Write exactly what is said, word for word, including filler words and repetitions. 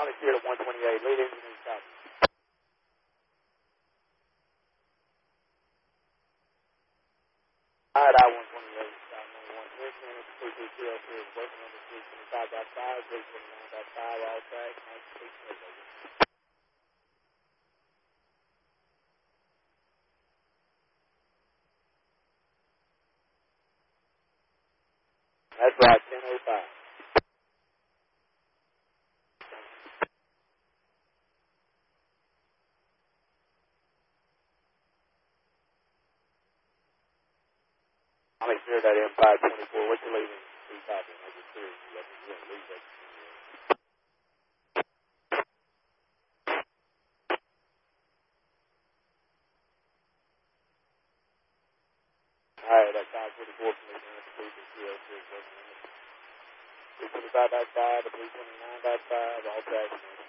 Tommy Stewart at one twenty-eight, lead engineer stop. All right, I one twenty-eight, stop number one. Commissioner, three two two oh three is working on the three twenty-five point five, three twenty-nine point five, all tracks, ninety-six million. That's right, ten oh five. I'll make sure that M five twenty-four, what's your leading? three five, make sure you let me go lead that. All right, that's five twenty-four, Commissioner, three two two oh three is working on the three twenty-five point five, three twenty-nine point five, all tracks.